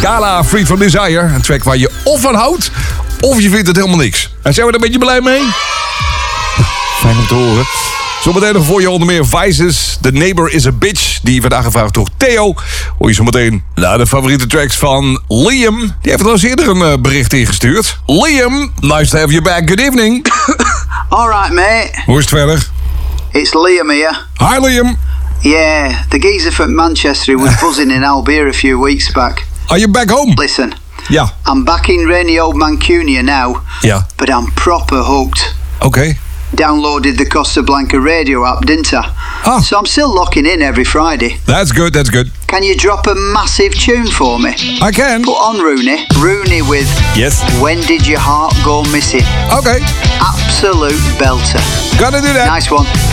Gala, Free From Desire. Een track waar je of van houdt, of je vindt het helemaal niks. En zijn we er een beetje blij mee? Fijn om te horen. Zometeen nog voor je onder meer Vices, The Neighbor Is A Bitch. Die vandaag gevraagd door Theo. Hoor je zometeen naar de favoriete tracks van Liam. Die heeft er al eens eerder een bericht ingestuurd. Liam, nice to have you back. Good evening. Alright, mate. Hoe is het verder? It's Liam here. Hi, Liam. Yeah, the geezer from Manchester who was buzzing in Albion a few weeks back. Are you back home? Listen, Ja. I'm back in rainy old Mancunia now, Ja. but I'm proper hooked. Oké. Downloaded the Costa Blanca radio app, didn't I? Ah. So I'm still locking in every Friday. That's good, that's good. Can you drop a massive tune for me? I can. Put on Rooney. Rooney with Yes. When Did Your Heart Go Missing? Okay. Absolute belter. Gotta do that. Nice one.